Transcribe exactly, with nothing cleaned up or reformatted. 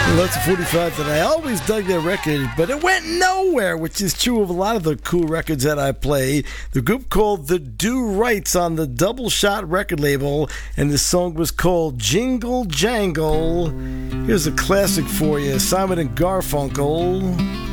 That's a forty-five that I always dug that record, but it went nowhere, which is true of a lot of the cool records that I play. The group called The Do Rights on the Double Shot record label, and the song was called Jingle Jangle. Here's a classic for you, Simon and Garfunkel.